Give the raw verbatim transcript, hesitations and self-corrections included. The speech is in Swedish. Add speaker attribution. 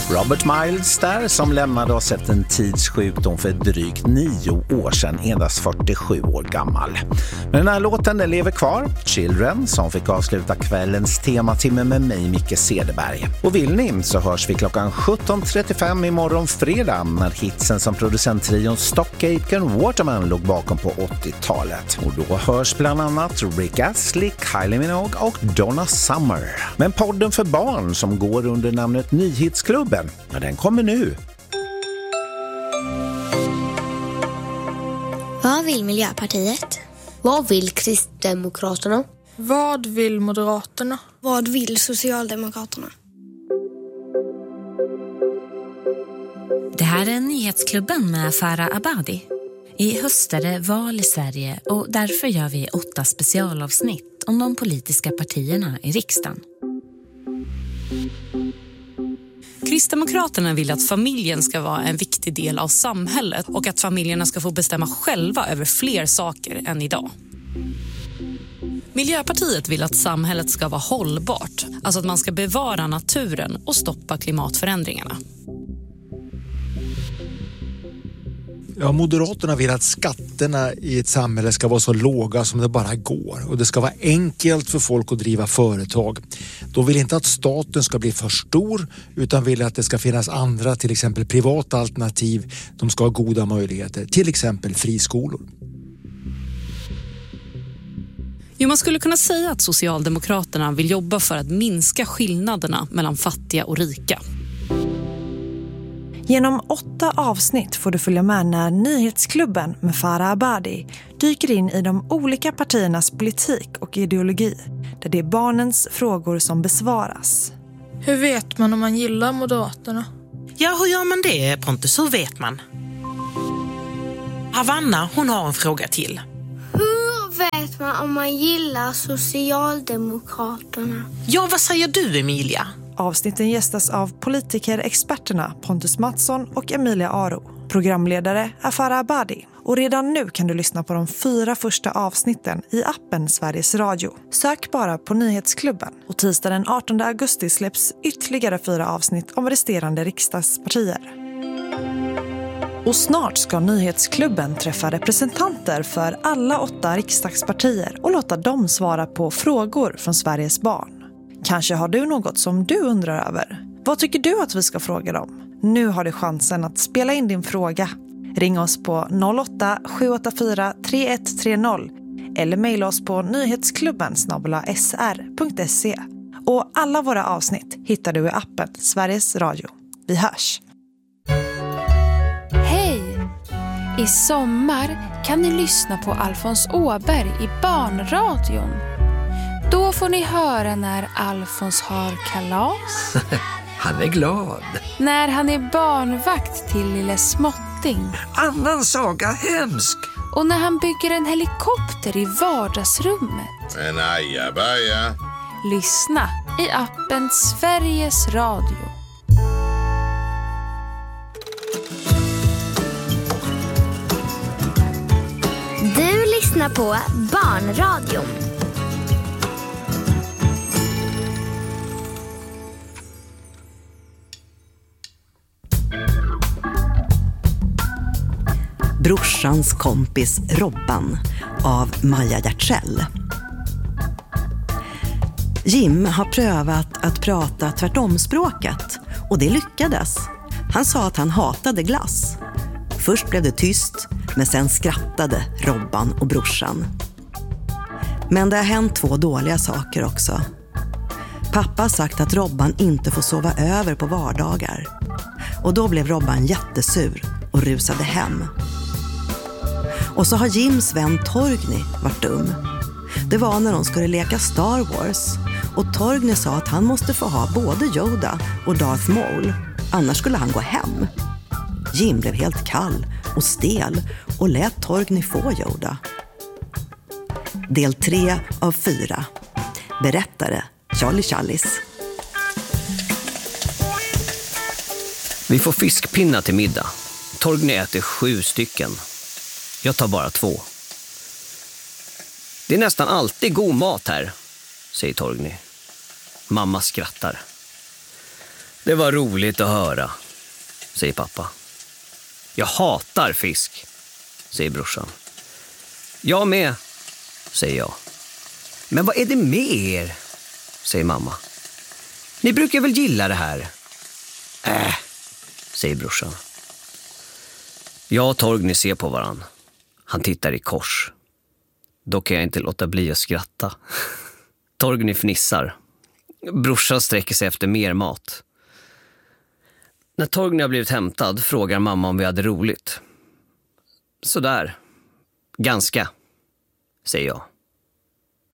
Speaker 1: Robert Miles där, som lämnade oss efter en tids sjukdom för drygt nio år sedan, endast fyrtiosju år gammal. Men den här låten den lever kvar, Children, som fick avsluta kvällens tematimme med mig, Micke Cederberg. Och vill ni så hörs vi klockan sjutton trettiofem imorgon fredag när hitsen som producenttrion Stock Aitken Waterman låg bakom på åttiotalet. Och då hörs bland annat Rick Astley, Kylie Minogue och Donna Summer. Men podden för barn som går under namnet Nyhetsklubben, ja, den kommer nu.
Speaker 2: Vad vill Miljöpartiet? Vad vill Kristdemokraterna?
Speaker 3: Vad vill Moderaterna?
Speaker 4: Vad vill Socialdemokraterna?
Speaker 5: Det här är Nyhetsklubben med Farah Abadi. I höst är det val i Sverige och därför gör vi åtta specialavsnitt om de politiska partierna i riksdagen.
Speaker 6: Kristdemokraterna vill att familjen ska vara en viktig del av samhället och att familjerna ska få bestämma själva över fler saker än idag. Miljöpartiet vill att samhället ska vara hållbart, alltså att man ska bevara naturen och stoppa klimatförändringarna.
Speaker 7: Ja, Moderaterna vill att skatterna i ett samhälle ska vara så låga som det bara går. Och det ska vara enkelt för folk att driva företag. De vill inte att staten ska bli för stor utan vill att det ska finnas andra, till exempel privata alternativ. De ska ha goda möjligheter, till exempel friskolor.
Speaker 6: Jo, man skulle kunna säga att Socialdemokraterna vill jobba för att minska skillnaderna mellan fattiga och rika.
Speaker 8: Genom åtta avsnitt får du följa med när Nyhetsklubben med Farah Abadi dyker in i de olika partiernas politik och ideologi, där det är barnens frågor som besvaras.
Speaker 3: Hur vet man om man gillar Moderaterna?
Speaker 9: Ja, hur gör man det, Pontus? Hur vet man? Havanna, hon har en fråga till.
Speaker 4: Hur vet man om man gillar Socialdemokraterna?
Speaker 9: Ja, vad säger du, Emilia?
Speaker 8: Avsnitten gästas av politikerexperterna Pontus Mattsson och Emilia Aro. Programledare är Farah Abadi. Och redan nu kan du lyssna på de fyra första avsnitten i appen Sveriges Radio. Sök bara på Nyhetsklubben. Och tisdag den artonde augusti släpps ytterligare fyra avsnitt om resterande riksdagspartier. Och snart ska Nyhetsklubben träffa representanter för alla åtta riksdagspartier och låta dem svara på frågor från Sveriges barn. Kanske har du något som du undrar över. Vad tycker du att vi ska fråga dem? Nu har du chansen att spela in din fråga. Ring oss på noll åtta sju åtta fyra tre ett tre noll eller mejla oss på nyhetsklubben snabel-a s r punkt se. Och alla våra avsnitt hittar du i appen Sveriges Radio. Vi hörs!
Speaker 10: Hej! I sommar kan ni lyssna på Alfons Åberg i Barnradion. Då får ni höra när Alfons har kalas.
Speaker 11: Han är glad.
Speaker 10: När han är barnvakt till lille Småtting.
Speaker 11: Annan saga hemsk.
Speaker 10: Och när han bygger en helikopter i vardagsrummet.
Speaker 12: En ajabaja.
Speaker 10: Lyssna i appen Sveriges Radio.
Speaker 2: Du lyssnar på Barnradion.
Speaker 13: Brorsans kompis Robban av Maja Hjärtsell. Jim har prövat att prata tvärtomspråket och det lyckades. Han sa att han hatade glass. Först blev det tyst, men sen skrattade Robban och brorsan. Men det har hänt två dåliga saker också. Pappa har sagt att Robban inte får sova över på vardagar. Och då blev Robban jättesur och rusade hem. Och så har Jims vän Torgny varit dum. Det var när de skulle leka Star Wars. Och Torgny sa att han måste få ha både Yoda och Darth Maul. Annars skulle han gå hem. Jim blev helt kall och stel och lät Torgny få Yoda. Del tre av fyra. Berättare Charlie Challis.
Speaker 11: Vi får fiskpinnar till middag. Torgny äter sju stycken. Jag tar bara två. Det är nästan alltid god mat här, säger Torgny. Mamma skrattar. Det var roligt att höra, säger pappa. Jag hatar fisk, säger brorsan. Jag med, säger jag. Men vad är det med er, säger mamma. Ni brukar väl gilla det här? Äh, säger brorsan. Jag och Torgny ser på varann. Han tittar i kors. Då kan jag inte låta bli att skratta. Torgny fnissar. Brorsan sträcker sig efter mer mat. När Torgny har blivit hämtad frågar mamma om vi hade roligt. Sådär. Ganska, säger jag.